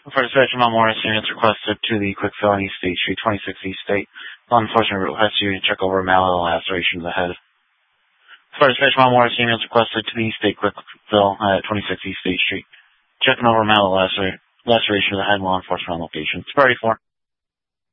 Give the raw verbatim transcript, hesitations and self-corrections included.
For dispatch of Mount Morris, units requested to the Quickfill on East State Street, twenty-six East State. Law enforcement requests you to check over a mallet laceration of the head. For dispatch of Mount Morris, units requested to the East State Quickfill at twenty-six East State Street. Checking over mallet lacer- laceration of the head, law enforcement on location. It's priority four.